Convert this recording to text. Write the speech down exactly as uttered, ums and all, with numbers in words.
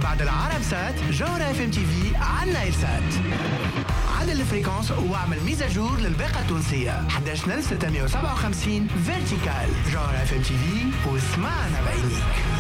بعد العرب سات جوهرة اف ام تي في على نايل سات. عدل الفريكونس واعمل ميزاجور للباقة التونسية أحد عشر ستمية وسبعة وخمسين فيرتيكال. جوهرة اف ام تي في واسمعنا بعينيك.